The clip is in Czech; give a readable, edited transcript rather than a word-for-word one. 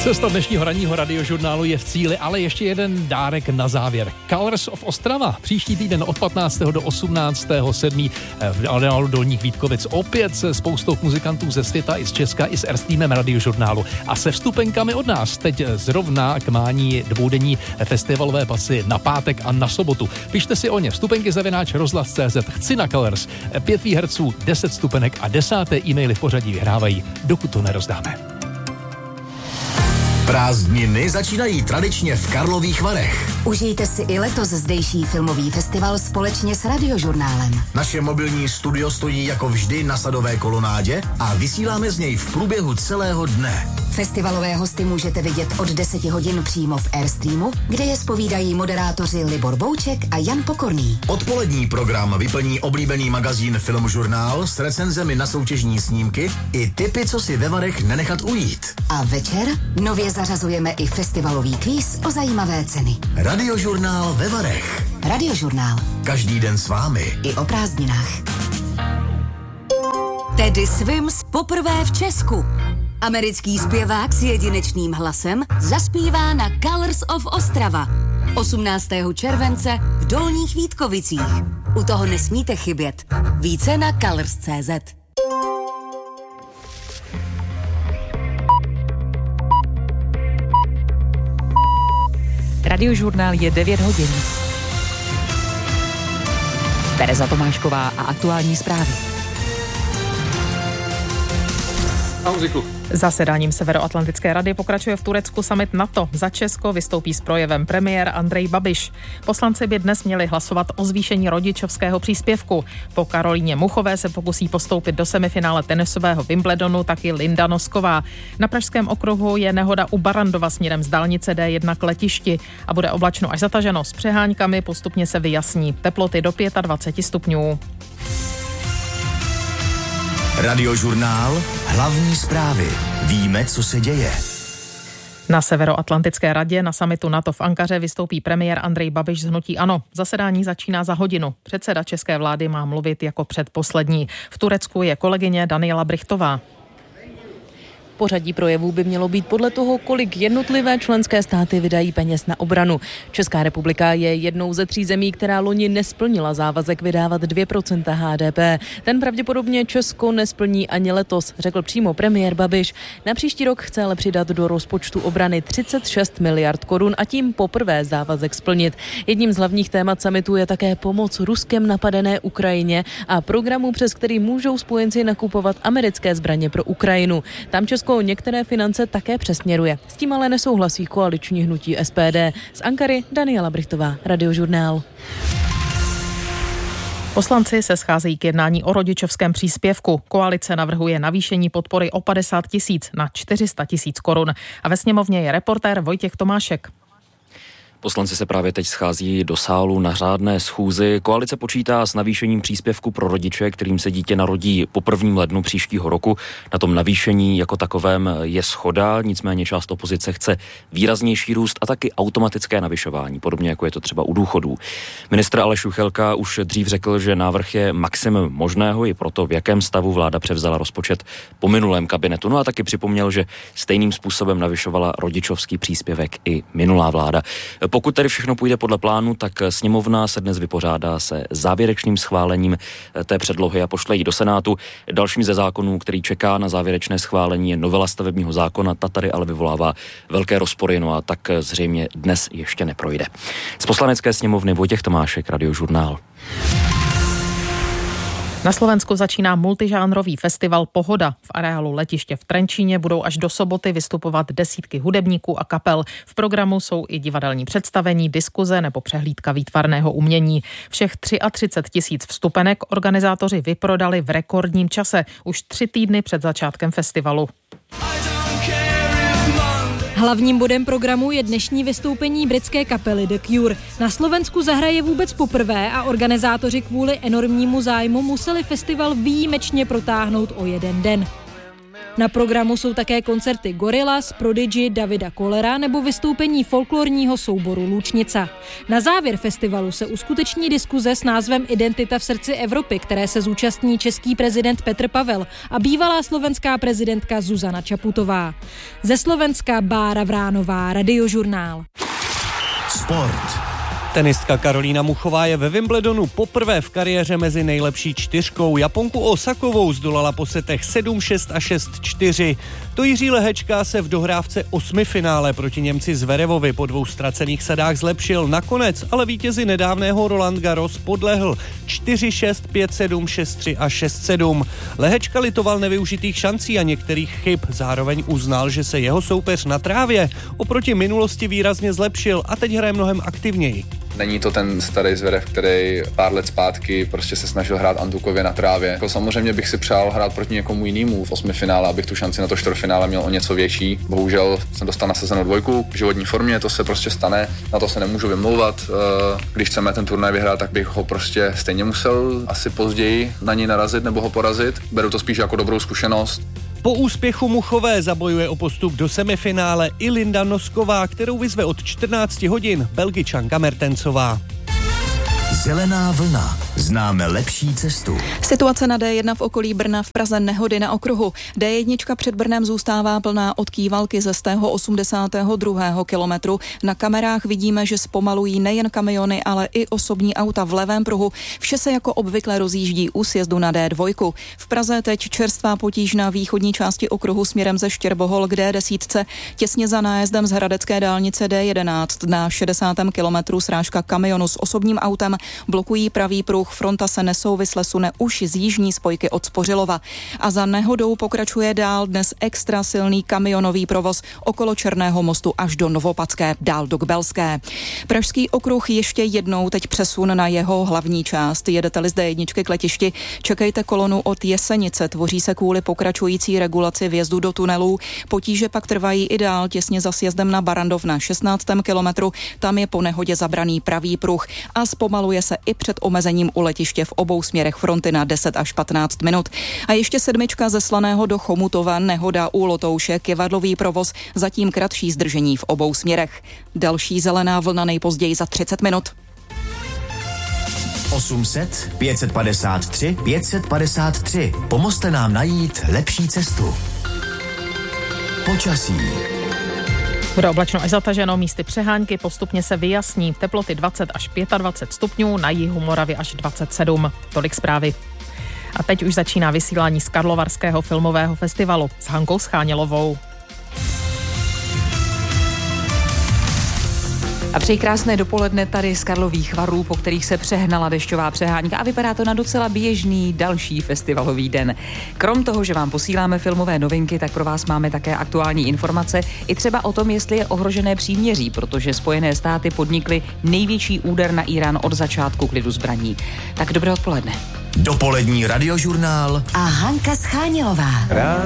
Cesta dnešního ranního radiožurnálu je v cíli, ale ještě jeden dárek na závěr. Colors of Ostrava. Příští týden od 15. do 18.7. v areálu Dolních Vítkovic. Opět se spoustou muzikantů ze světa, i z Česka, i s Airstreamem radiožurnálu. A se vstupenkami od nás teď zrovna k mání dvoudenní festivalové pasy na pátek a na sobotu. Pište si o ně. Vstupenky @rozhlas.cz. Chci na Colors. 5 výherců, 10 vstupenek a 10. e-maily v pořadí vyhrávají, dokud to nerozdáme. Prázdniny začínají tradičně v Karlových Varech. Užijte si i letos zdejší filmový festival společně s radiožurnálem. Naše mobilní studio stojí jako vždy na Sadové kolonádě a vysíláme z něj v průběhu celého dne. Festivalové hosty můžete vidět od 10 hodin přímo v Airstreamu, kde je zpovídají moderátoři Libor Bouček a Jan Pokorný. Odpolední program vyplní oblíbený magazín Filmžurnál s recenzemi na soutěžní snímky i tipy, co si ve Varech nenechat ujít. A večer nově zařazujeme i festivalový kvíz o zajímavé ceny. Radiožurnál ve Varech. Radiožurnál. Každý den s vámi. I o prázdninách. Teddy Swims poprvé v Česku. Americký zpěvák s jedinečným hlasem zaspívá na Colors of Ostrava 18. července v Dolních Vítkovicích. U toho nesmíte chybět. Více na colors.cz. Radiožurnál je 9 hodin. Tereza Tomášková a aktuální zprávy. Zasedáním Severoatlantické rady pokračuje v Turecku summit NATO. Za Česko vystoupí s projevem premiér Andrej Babiš. Poslanci by dnes měli hlasovat o zvýšení rodičovského příspěvku. Po Karolíně Muchové se pokusí postoupit do semifinále tenisového Wimbledonu taky Linda Nosková. Na Pražském okruhu je nehoda u Barrandova směrem z dálnice D1 k letišti a bude oblačno až zataženo s přehánkami, postupně se vyjasní. Teploty do 25 stupňů. Radiožurnál, hlavní zprávy. Víme, co se děje. Na Severoatlantické radě na summitu NATO v Ankaře vystoupí premiér Andrej Babiš z hnutí ANO. Zasedání začíná za hodinu. Předseda české vlády má mluvit jako předposlední. V Turecku je kolegyně Daniela Brichtová. Pořadí projevů by mělo být podle toho, kolik jednotlivé členské státy vydají peněz na obranu. Česká republika je jednou ze 3 zemí, která loni nesplnila závazek vydávat 2% HDP. Ten pravděpodobně Česko nesplní ani letos, řekl přímo premiér Babiš. Na příští rok chce ale přidat do rozpočtu obrany 36 miliard korun a tím poprvé závazek splnit. Jedním z hlavních témat summitu je také pomoc Ruskem napadené Ukrajině a programu, přes který můžou spojenci nakupovat americké zbraně pro Ukrajinu. Tam Česko některé finance také přesměruje. S tím ale nesouhlasí koaliční hnutí SPD. Z Ankary Daniela Brichtová, Radiožurnál. Poslanci se scházejí k jednání o rodičovském příspěvku. Koalice navrhuje navýšení podpory o 50 000 na 400 000 korun. A ve sněmovně je reportér Vojtěch Tomášek. Poslanci se právě teď schází do sálu na řádné schůzi. Koalice počítá s navýšením příspěvku pro rodiče, kterým se dítě narodí po 1. lednu příštího roku. Na tom navýšení jako takovém je shoda, nicméně část opozice chce výraznější růst a taky automatické navyšování, podobně jako je to třeba u důchodů. Ministr Aleš Juchelka už dřív řekl, že návrh je maximum možného i proto, v jakém stavu vláda převzala rozpočet po minulém kabinetu. No a taky připomněl, že stejným způsobem navyšovala rodičovský příspěvek i minulá vláda. Pokud tedy všechno půjde podle plánu, tak sněmovna se dnes vypořádá se závěrečným schválením té předlohy a pošle ji do Senátu. Dalším ze zákonů, který čeká na závěrečné schválení, je novela stavebního zákona. Ta tady ale vyvolává velké rozpory, no a tak zřejmě dnes ještě neprojde. Z Poslanecké sněmovny Vojtěch Tomášek, Radiožurnál. Na Slovensku začíná multižánrový festival Pohoda. V areálu letiště v Trenčíně budou až do soboty vystupovat desítky hudebníků a kapel. V programu jsou i divadelní představení, diskuze nebo přehlídka výtvarného umění. Všech 33 000 vstupenek organizátoři vyprodali v rekordním čase, už 3 týdny před začátkem festivalu. Hlavním bodem programu je dnešní vystoupení britské kapely The Cure. Na Slovensku zahraje vůbec poprvé a organizátoři kvůli enormnímu zájmu museli festival výjimečně protáhnout o 1 den. Na programu jsou také koncerty Gorillaz, Prodigy, Davida Kollera nebo vystoupení folklorního souboru Lučnica. Na závěr festivalu se uskuteční diskuze s názvem Identita v srdci Evropy, které se zúčastní český prezident Petr Pavel a bývalá slovenská prezidentka Zuzana Čaputová. Ze Slovenska Bára Vránová, Radiožurnál. Sport. Tenistka Karolína Muchová je ve Wimbledonu poprvé v kariéře mezi nejlepší čtyřkou. Japonku Osakovou zdolala po setech 7-6 a 6-4. To Jiří Lehečka se v dohrávce osmifinále proti Němci Zverevovi po 2 ztracených sadách zlepšil. Nakonec ale vítězi nedávného Roland Garros podlehl 4-6, 5-7, 6-3 a 6-7. Lehečka litoval nevyužitých šancí a některých chyb. Zároveň uznal, že se jeho soupeř na trávě oproti minulosti výrazně zlepšil a teď hraje mnohem aktivněji. Není to ten starý Zverev, který pár let zpátky prostě se snažil hrát antukově na trávě. Jako samozřejmě bych si přál hrát proti někomu jinému v osmifinále, abych tu šanci na to čtvrtfinále měl o něco větší. Bohužel jsem dostal nasazenou 2 v životní formě, to se prostě stane, na to se nemůžu vymlouvat. Když chceme ten turnaj vyhrát, tak bych ho prostě stejně musel asi později na něj narazit nebo ho porazit. Beru to spíš jako dobrou zkušenost. Po úspěchu Muchové zabojuje o postup do semifinále i Linda Nosková, kterou vyzve od 14 hodin Belgičanka Mertensová. Zelená vlna. Známe lepší cestu. Situace na D1 v okolí Brna, v Praze nehody na okruhu. D1 před Brnem zůstává plná od Kývalky ze 82. kilometru. Na kamerách vidíme, že zpomalují nejen kamiony, ale i osobní auta v levém pruhu. Vše se jako obvykle rozjíždí u sjezdu na D2. V Praze teď čerstvá potíž na východní části okruhu směrem ze Štěrbohol k D10. Těsně za nájezdem z hradecké dálnice D11 na 60. kilometru srážka kamionu s osobním autem blokují pravý pruh, fronta se nesouvisle sune už z jižní spojky od Spořilova. A za nehodou pokračuje dál dnes extra silný kamionový provoz okolo Černého mostu až do Novopadské, dál do Kbelské. Pražský okruh ještě jednou teď přesun na jeho hlavní část. Jedete-li z D1 k letišti, čekejte kolonu od Jesenice. Tvoří se kvůli pokračující regulaci vjezdu do tunelů. Potíže pak trvají i dál těsně za sjezdem na Barandov na 16. kilometru. Tam je po nehodě zabraný pravý pruh a zpomaluje se i před omezením u letiště v obou směrech fronty na 10 až 15 minut. A ještě 7 ze Slaného do Chomutova, nehoda u Lotouše, kivadlový provoz, zatím kratší zdržení v obou směrech. Další zelená vlna nejpozději za 30 minut. 800 553 553. Pomozte nám najít lepší cestu. Počasí. Bude oblačno až zataženo, místy přehánky, postupně se vyjasní. Teploty 20 až 25 stupňů, na jihu Moravy až 27. Tolik zprávy. A teď už začíná vysílání z Karlovarského filmového festivalu s Hankou Schánělovou. A přeji krásné dopoledne tady z Karlových Varů, po kterých se přehnala dešťová přehánka a vypadá to na docela běžný další festivalový den. Krom toho, že vám posíláme filmové novinky, tak pro vás máme také aktuální informace i třeba o tom, jestli je ohrožené příměří, protože Spojené státy podnikly největší úder na Írán od začátku klidu zbraní. Tak dobré odpoledne. Dopolední radiožurnál a Hanka Schánělová.